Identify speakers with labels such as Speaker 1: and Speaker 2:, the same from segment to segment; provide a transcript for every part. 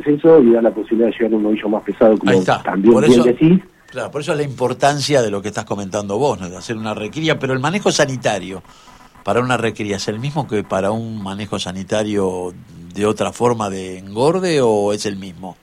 Speaker 1: proceso y da la posibilidad de llevar un novillo más pesado, como también
Speaker 2: por
Speaker 1: bien
Speaker 2: eso,
Speaker 1: decís.
Speaker 2: Claro, por eso es la importancia de lo que estás comentando vos, ¿no? De hacer una recría, pero el manejo sanitario para una recría, ¿es el mismo que para un manejo sanitario de otra forma de engorde o es el mismo?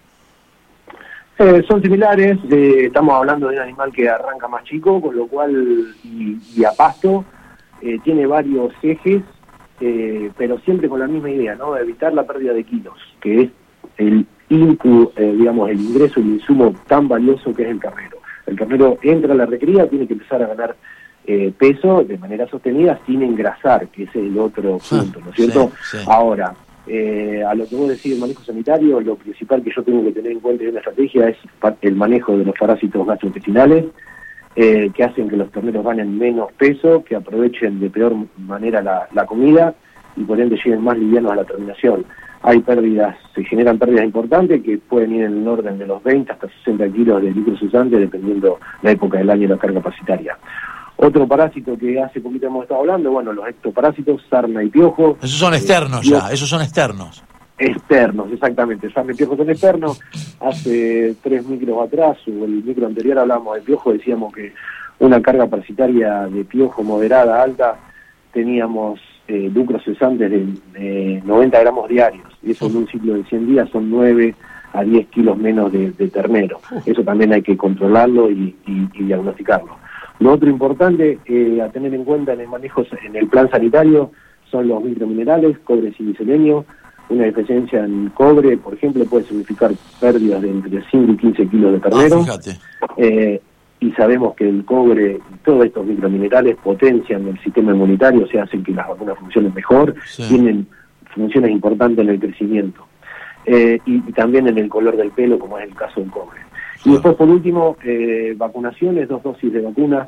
Speaker 1: Son similares, estamos hablando de un animal que arranca más chico, con lo cual, y a pasto, tiene varios ejes, pero siempre con la misma idea, ¿no? De evitar la pérdida de kilos, que es el digamos, el ingreso, el insumo tan valioso que es el carnero. El carnero entra a la recría, tiene que empezar a ganar peso de manera sostenida sin engrasar, que ese es el otro punto, ¿no es cierto?
Speaker 2: Sí.
Speaker 1: Ahora, a lo que vos decís, el manejo sanitario, lo principal que yo tengo que tener en cuenta en una estrategia es el manejo de los parásitos gastrointestinales, que hacen que los terneros ganen menos peso, que aprovechen de peor manera la comida y por ende lleguen más livianos a la terminación. Se generan pérdidas importantes que pueden ir en el orden de los 20 hasta 60 kilos de líquido cesante, dependiendo la época del año y la carga parasitaria. Otro parásito que hace poquito hemos estado hablando, bueno, los ectoparásitos, sarna y piojo.
Speaker 2: Esos son externos esos son externos.
Speaker 1: Externos, exactamente. Sarna y piojo son externos. Hace 3 micros atrás, o el micro anterior, hablábamos de piojo, decíamos que una carga parasitaria de piojo moderada, alta, teníamos lucros cesantes de 90 gramos diarios. Y eso en un ciclo de 100 días son 9 a 10 kilos menos de ternero. Eso también hay que controlarlo y diagnosticarlo. Lo otro importante a tener en cuenta en el manejo, en el plan sanitario, son los microminerales, cobre, zinc y selenio. Una deficiencia en cobre, por ejemplo, puede significar pérdidas de entre 5 y 15 kilos de ternero.
Speaker 2: Fíjate.
Speaker 1: Y sabemos que el cobre y todos estos microminerales potencian el sistema inmunitario, o sea, hacen que las vacunas funcionen mejor, tienen funciones importantes en el crecimiento. Y también en el color del pelo, como es el caso del cobre. Y después, por último, vacunaciones, 2 dosis de vacunas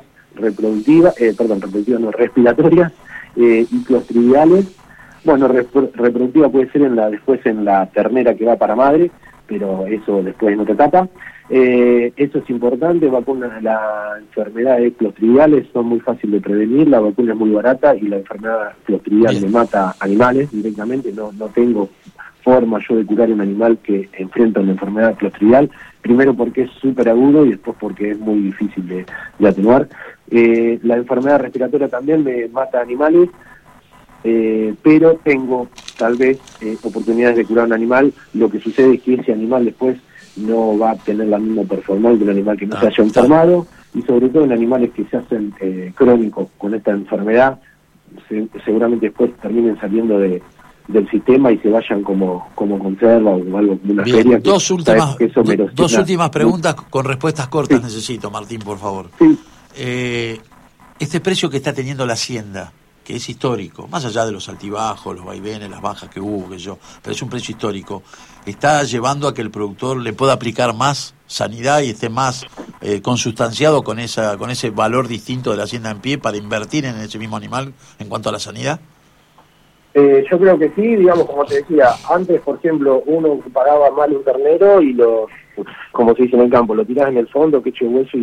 Speaker 1: respiratorias y clostridiales. Bueno, reproductiva puede ser después en la ternera que va para madre, pero eso después en otra etapa. Eso es importante, la enfermedad de clostridiales son muy fáciles de prevenir, la vacuna es muy barata y la enfermedad clostridial le mata animales directamente, no tengo forma yo de curar un animal que enfrenta una enfermedad clostridial, primero porque es súper agudo y después porque es muy difícil de atenuar. La enfermedad respiratoria también me mata animales, pero tengo tal vez oportunidades de curar un animal. Lo que sucede es que ese animal después no va a tener la misma performance que un animal que no se haya enfermado, y sobre todo en animales que se hacen crónicos con esta enfermedad, seguramente después terminen saliendo del sistema y se vayan como conserva o algo como una feria.
Speaker 2: Dos últimas preguntas con respuestas cortas necesito, Martín, por favor.
Speaker 1: Sí.
Speaker 2: Este precio que está teniendo la hacienda, que es histórico, más allá de los altibajos, los vaivenes, las bajas que hubo, pero es un precio histórico, está llevando a que el productor le pueda aplicar más sanidad y esté más consustanciado con ese valor distinto de la hacienda en pie para invertir en ese mismo animal en cuanto a la sanidad.
Speaker 1: Yo creo que sí, digamos, como te decía, antes, por ejemplo, uno pagaba mal un ternero y como se dice en el campo, lo tirás en el fondo, que eche hueso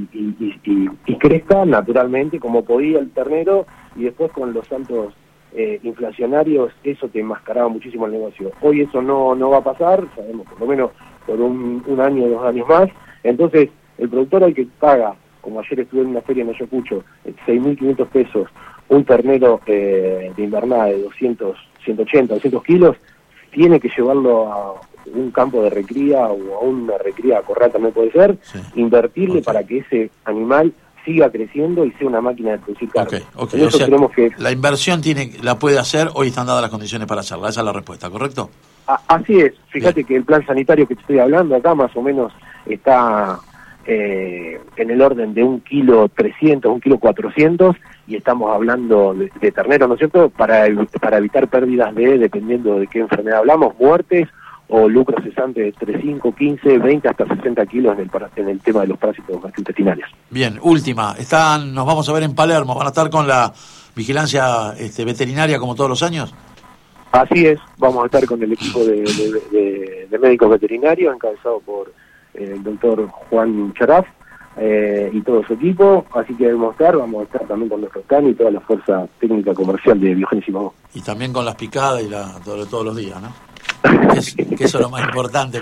Speaker 1: y crezca naturalmente como podía el ternero, y después con los saltos inflacionarios eso te enmascaraba muchísimo el negocio. Hoy eso no va a pasar, sabemos por lo menos por un año o 2 años más. Entonces el productor hoy que paga, como ayer estuve en una feria en Ayacucho, 6.500 pesos, un ternero de invernada de 180, 200 kilos, tiene que llevarlo a un campo de recría o a una recría corral también puede ser, invertirle para que ese animal siga creciendo y sea una máquina de producir carne.
Speaker 2: O sea, creemos que la inversión la puede hacer, hoy están dadas las condiciones para hacerla, esa es la respuesta, ¿correcto?
Speaker 1: Así es, fíjate que el plan sanitario que te estoy hablando acá más o menos está en el orden de 1,3 kilos, 1,4 kilos, y estamos hablando de ternero, ¿no es cierto?, para evitar pérdidas dependiendo de qué enfermedad hablamos, muertes o lucro cesante entre 5, 15, 20 hasta 60 kilos en el tema de los parásitos gastrointestinales.
Speaker 2: Bien, última, nos vamos a ver en Palermo, ¿van a estar con la vigilancia veterinaria como todos los años?
Speaker 1: Así es, vamos a estar con el equipo de médicos veterinarios encabezado por el doctor Juan Charaf y todo su equipo, así que vamos a estar también con nuestro stand y toda la fuerza técnica comercial de Biogénesis Mamó.
Speaker 2: Y también con las picadas y todos los días, ¿no? Que eso es lo más importante.